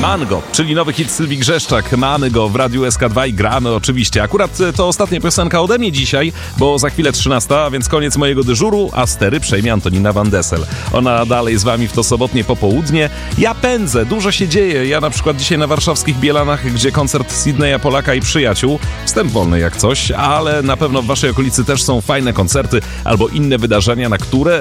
Mango, czyli nowy hit Sylwii Grzeszczak. Mamy go w Radiu SK2 i gramy oczywiście. Akurat to ostatnia piosenka ode mnie dzisiaj, bo za chwilę 13, a więc koniec mojego dyżuru, a stery przejmie Antonina Van Dessel. Ona dalej z wami w to sobotnie popołudnie. Ja pędzę, dużo się dzieje. Ja na przykład dzisiaj na warszawskich Bielanach, gdzie koncert Sydneya Polaka i przyjaciół. Wstęp wolny jak coś, ale na pewno w waszej okolicy też są fajne koncerty albo inne wydarzenia, na które